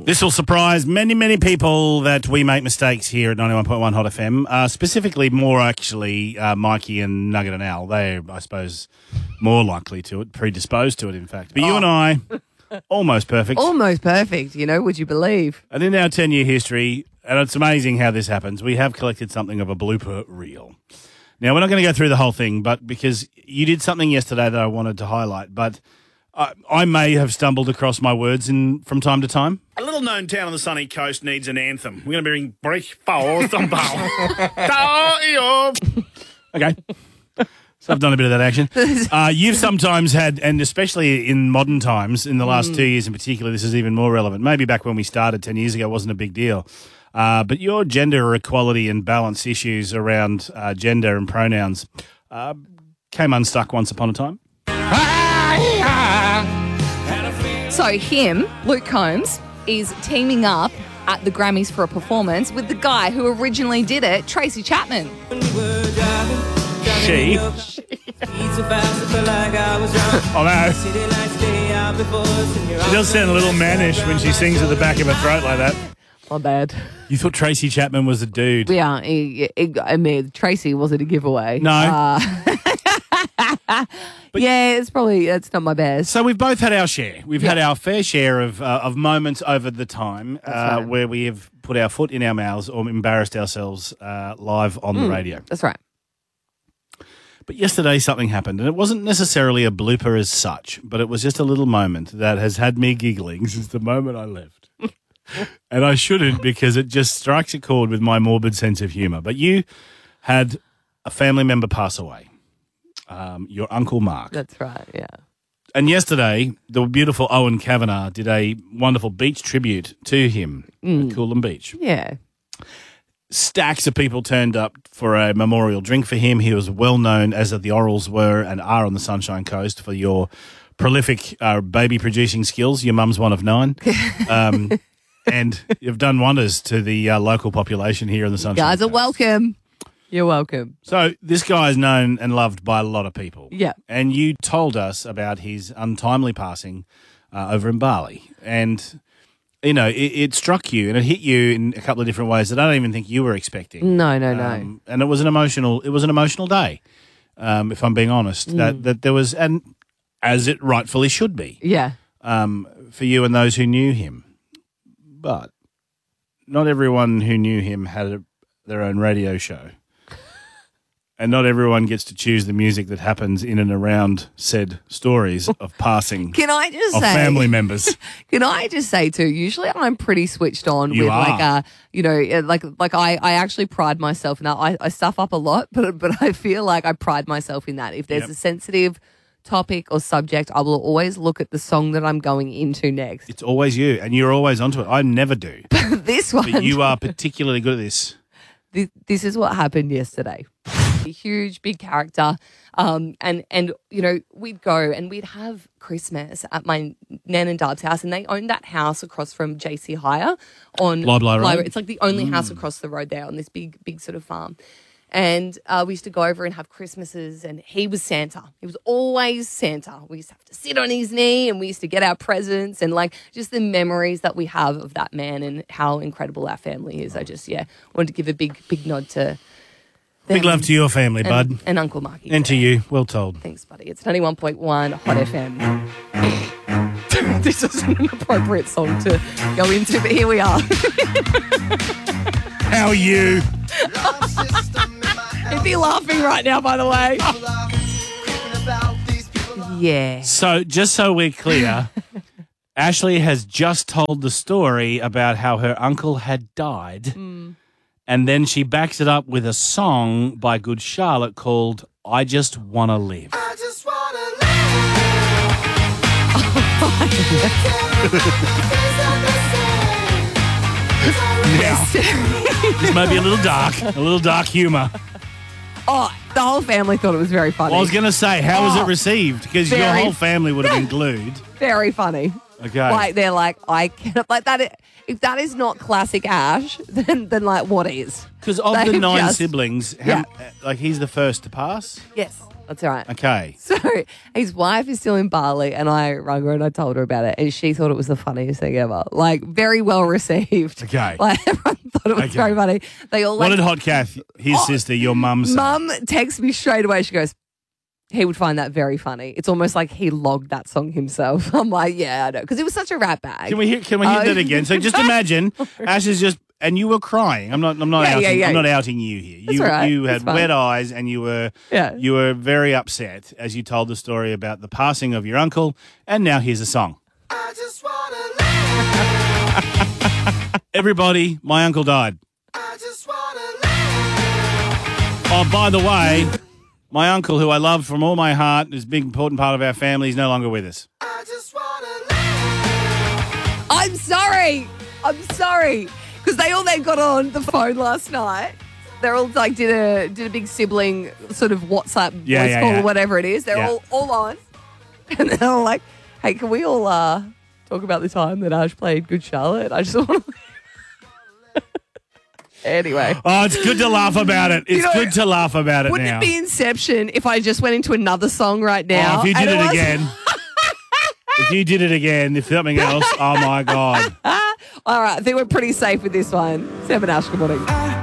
This will surprise many, many people that we make mistakes here at 91.1 Hot FM. Specifically, more actually, Mikey and Nugget and Al. They're, I suppose, more likely to it, predisposed to it, in fact. But you and I, almost perfect. Almost perfect, would you believe? And in our 10-year history, and it's amazing how this happens, we have collected something of a blooper reel. Now, we're not going to go through the whole thing, but because you did something yesterday that I wanted to highlight, but I may have stumbled across my words from time to time. A little-known town on the sunny coast needs an anthem. We're going to bring Break Forth on Okay. So I've done a bit of that action. You've sometimes had, and especially in modern times, in the last 2 years in particular, this is even more relevant. Maybe back when we started 10 years ago, it wasn't a big deal. But your gender equality and balance issues around gender and pronouns came unstuck once upon a time. So him, Luke Combs, is teaming up at the Grammys for a performance with the guy who originally did it, Tracy Chapman. She? Oh, no. She does sound a little mannish when she sings at the back of her throat like that. My bad. You thought Tracy Chapman was a dude? Yeah, Tracy wasn't a giveaway. No. It's not my best. So we've both had our share. We've had our fair share of moments over the time where we have put our foot in our mouths or embarrassed ourselves live on the radio. That's right. But yesterday something happened, and it wasn't necessarily a blooper as such, but it was just a little moment that has had me giggling since the moment I left. And I shouldn't, because it just strikes a chord with my morbid sense of humour. But you had a family member pass away, your Uncle Mark. That's right, yeah. And yesterday, the beautiful Owen Kavanagh did a wonderful beach tribute to him at Coolum Beach. Yeah. Stacks of people turned up for a memorial drink for him. He was well known, as the Orals were and are on the Sunshine Coast, for your prolific baby-producing skills. Your mum's one of 9. And you've done wonders to the local population here in the Sunshine Coast. Guys are welcome. You're welcome. So this guy is known and loved by a lot of people. Yeah. And you told us about his untimely passing over in Bali. And, it struck you and it hit you in a couple of different ways that I don't even think you were expecting. No. And it was an emotional day, if I'm being honest, that there was, and as it rightfully should be. Yeah. For you and those who knew him. But not everyone who knew him had their own radio show. And not everyone gets to choose the music that happens in and around said stories of passing Can I just of say, family members. Can I just say too, usually I'm pretty switched on You with are. I actually pride myself in that. I stuff up a lot, but I feel like I pride myself in that. If there's a sensitive topic or subject, I will always look at the song that I'm going into next. It's always you, and you're always onto it. I never do. This one. But you are particularly good at this. This is what happened yesterday. A huge, big character. And we'd go and we'd have Christmas at my nan and dad's house, and they owned that house across from JC Hire on Bly Road. It's like the only house across the road there on this big sort of farm. And we used to go over and have Christmases, and he was Santa. He was always Santa. We used to have to sit on his knee, and we used to get our presents, and just the memories that we have of that man and how incredible our family is. I just, wanted to give a big nod to them. Big love to your family, bud. And Uncle Marky. And to you. Well told. Thanks, buddy. It's 91.1 Hot FM. This isn't an appropriate song to go into, but here we are. How are you? If you're laughing right now, by the way. Yeah. So, just so we're clear, Ashley has just told the story about how her uncle had died, and then she backs it up with a song by Good Charlotte called I Just Wanna Live. I just wanna Now, this might be a little dark humour. Oh, the whole family thought it was very funny. Well, I was going to say, how was it received? Because your whole family would have been glued. Very funny. Okay. They're like, I can't, that. If that is not classic Ash, then what is? Because of the 9 siblings, he's the first to pass? Yes. That's all right. Okay. So his wife is still in Bali, and I rang her and I told her about it, and she thought it was the funniest thing ever. Like, very well received. Okay. Like, everyone thought it was very funny. They all What like, did Hot Kath, his sister, your mum, say? Mum texts me straight away. She goes, he would find that very funny. It's almost like he logged that song himself. I'm like, yeah, I know. Because it was such a rat bag. Can we hear that again? So just imagine Ash is just, and you were crying. I'm not outing you here. That's all right. You had It's fine. wet eyes and you were very upset as you told the story about the passing of your uncle. And now here's a song. I just wanna live. Everybody, my uncle died. I just wanna live. Oh, by the way, my uncle, who I love from all my heart, is a big important part of our family, is no longer with us. I just wanna live. I'm sorry. Because they all then got on the phone last night. They're all like did a big sibling sort of WhatsApp voice call or whatever it is. They're all on. And they're all like, hey, can we all talk about the time that Ash played Good Charlotte? I just want to... Anyway. Oh, it's good to laugh about it. It's good to laugh about it Wouldn't now. it be Inception if I just went into another song right now? Oh, if you did it again. If you did it again, if something else, oh my God. All right, I think we're pretty safe with this one. 7 Ash, good morning.